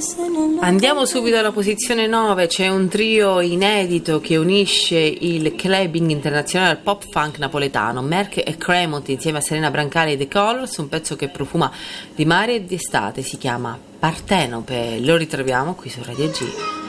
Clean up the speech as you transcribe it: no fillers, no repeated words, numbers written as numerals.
Andiamo subito alla posizione 9, c'è un trio inedito che unisce il clubbing internazionale al pop funk napoletano, Merck e Cremont insieme a Serena Brancali e The Colors, un pezzo che profuma di mare e di estate, si chiama Partenope, lo ritroviamo qui su Radio G.